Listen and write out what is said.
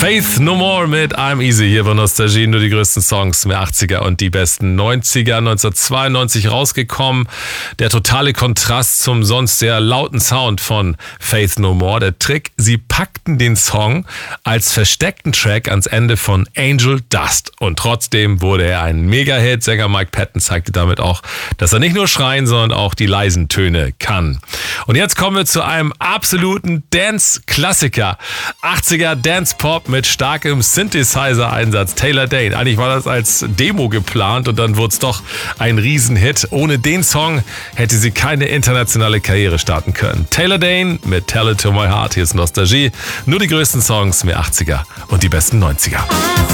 Faith No More mit I'm Easy hier bei Nostalgie. Nur die größten Songs der 80er und die besten 90er. 1992 rausgekommen. Der totale Kontrast zum sonst sehr lauten Sound von Faith No More. Der Trick, sie packten den Song als versteckten Track ans Ende von Angel Dust. Und trotzdem wurde er ein Mega-Hit. Sänger Mike Patton zeigte damit auch, dass er nicht nur schreien, sondern auch die leisen Töne kann. Und jetzt kommen wir zu einem absoluten Dance-Klassiker. 80er Dance-Pop mit starkem Synthesizer-Einsatz. Taylor Dayne. Eigentlich war das als Demo geplant und dann wurde es doch ein Riesenhit. Ohne den Song hätte sie keine internationale Karriere starten können. Taylor Dayne mit Tell It To My Heart. Hier ist Nostalgie. Nur die größten Songs der 80er und die besten 90er.